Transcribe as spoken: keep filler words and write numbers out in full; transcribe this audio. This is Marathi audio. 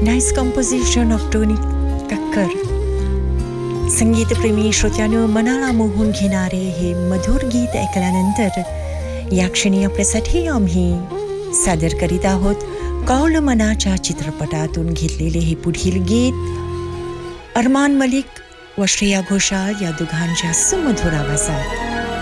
Nice composition of Tony Kakkar. संगीतप्रेमी श्रोत्यानं मनाला मोहून घेणारे हे मधुर गीत ऐकल्यानंतर या क्षणी आपल्यासाठी आम्ही सादर करीत आहोत कौल मनाच्या चित्रपटातून घेतलेले हे पुढील गीत अरमान मलिक व श्रेया घोषाल या दोघांच्या सुमधुर आवाजात.